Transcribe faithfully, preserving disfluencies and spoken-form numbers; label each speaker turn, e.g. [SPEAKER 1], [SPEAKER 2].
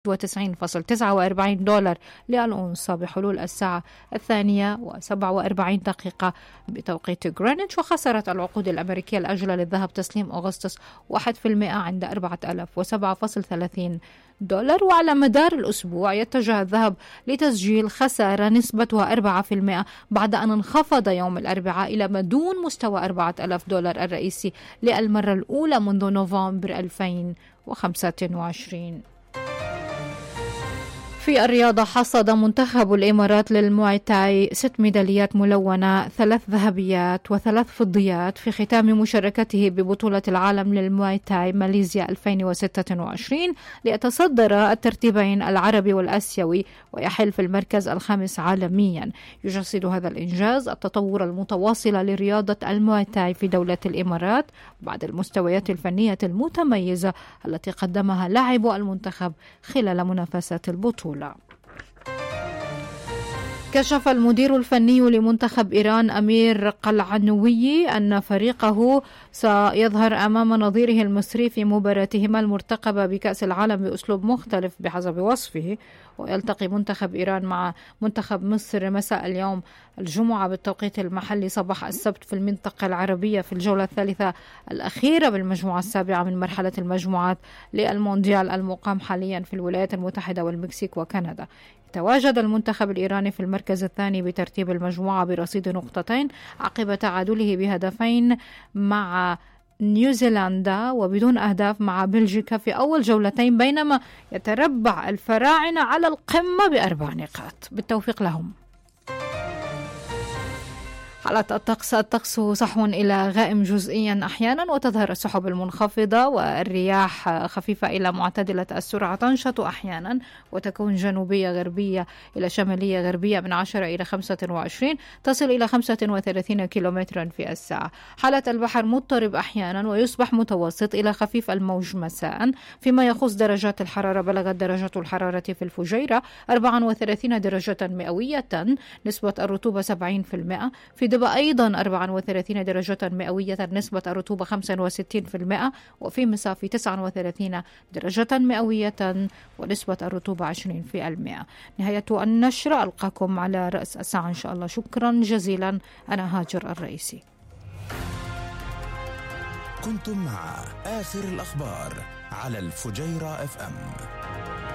[SPEAKER 1] وتسعين فاصلة تسعة وأربعين دولار للأونصة بحلول الساعة الثانية وسبعة وأربعين دقيقة بتوقيت غرينتش. وخسرت العقود الأمريكية الأجلة للذهب تسليم أغسطس واحد بالمئة عند أربعة آلاف وسبعة فاصلة ثلاثين دولار. وعلى مدار الأسبوع يتجه الذهب لتسجيل خسارة نسبتها أربعة بالمئة بعد أن انخفض يوم الأربعاء إلى ما دون مستوى أربعة آلاف دولار الرئيسي للمرة الأولى منذ نوفمبر ألفين وخمسة وعشرين. في الرياضة حصد منتخب الإمارات للمواي تاي ست ميداليات ملونة، ثلاث ذهبيات وثلاث فضيات في ختام مشاركته ببطولة العالم للمواي تاي ماليزيا ألفين وستة وعشرين ليتصدر الترتيبين العربي والآسيوي ويحل في المركز الخامس عالميا. يجسد هذا الإنجاز التطور المتواصل لرياضة المواي تاي في دولة الإمارات بعد المستويات الفنية المتميزة التي قدمها لاعبو المنتخب خلال منافسات البطولة. كشف المدير الفني لمنتخب إيران أمير قلعنوي أن فريقه سيظهر أمام نظيره المصري في مباراتهما المرتقبة بكأس العالم بأسلوب مختلف بحسب وصفه. ويلتقي منتخب إيران مع منتخب مصر مساء اليوم الجمعة بالتوقيت المحلي صباح السبت في المنطقة العربية في الجولة الثالثة الأخيرة بالمجموعة السابعة من مرحلة المجموعات للمونديال المقام حاليا في الولايات المتحدة والمكسيك وكندا. تواجد المنتخب الإيراني في المركز الثاني بترتيب المجموعة برصيد نقطتين عقب تعادله بهدفين مع نيوزيلندا وبدون أهداف مع بلجيكا في أول جولتين، بينما يتربع الفراعنة على القمة بأربع نقاط. بالتوفيق لهم. حالة الطقس الطقس صحو إلى غائم جزئيا أحيانا، وتظهر السحب المنخفضة والرياح خفيفة إلى معتدلة السرعة تنشط أحيانا وتكون جنوبية غربية إلى شمالية غربية من عشرة إلى خمسة وعشرين تصل إلى خمسة وثلاثين كيلومترا في الساعة. حالة البحر مضطرب أحيانا ويصبح متوسط إلى خفيف الموج مساء. فيما يخص درجات الحرارة، بلغت درجة الحرارة في الفجيرة أربعة وثلاثين درجة مئوية، نسبة الرطوبة سبعين بالمئة. في دبا أيضا أربعة وثلاثين درجة مئوية، نسبة الرطوبة خمسة وستين بالمئة. وفي مصافي تسعة وثلاثين درجة مئوية ونسبة الرطوبة عشرين بالمئة. نهاية النشر، ألقاكم على رأس الساعة إن شاء الله. شكرا جزيلا. أنا هاجر الرئيسي.
[SPEAKER 2] كنتم مع آخر الأخبار على الفجيرة اف ام.